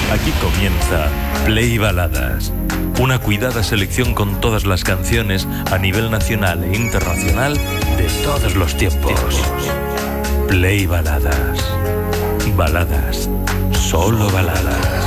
Aquí comienza Play Baladas, una cuidada selección con todas las canciones a nivel nacional e internacional de todos los tiempos. Play Baladas. Baladas. Solo baladas.